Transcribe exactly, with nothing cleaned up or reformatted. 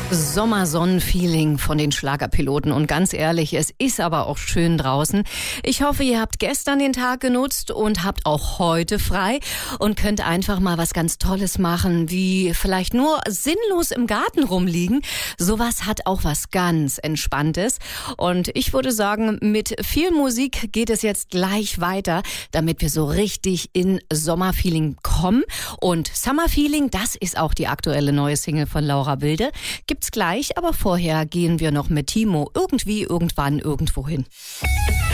Sommersonnenfeeling von den Schlagerpiloten. Und ganz ehrlich, es ist aber auch schön draußen. Ich hoffe, ihr habt gestern den Tag genutzt und habt auch heute frei und könnt einfach mal was ganz Tolles machen, wie vielleicht nur sinnlos im Garten rumliegen. Sowas hat auch was ganz Entspanntes. Und ich würde sagen, mit viel Musik geht es jetzt gleich weiter, damit wir so richtig in Sommerfeeling kommen. Und Summerfeeling, das ist auch die aktuelle neue Single von Laura Wilde. Gibt's gleich, aber vorher gehen wir noch mit Timo irgendwie, irgendwann, irgendwohin.